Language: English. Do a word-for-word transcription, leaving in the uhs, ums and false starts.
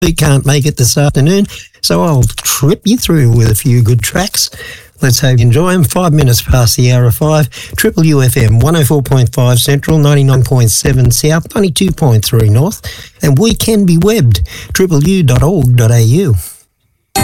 Pete can't make it this afternoon, so I'll trip you through with a few good tracks. Let's hope you enjoy them. Five minutes past the hour of five. Triple U F M, one oh four point five Central, ninety-nine point seven South, ninety-two point three North. And we can be webbed, triple u dot org dot a u.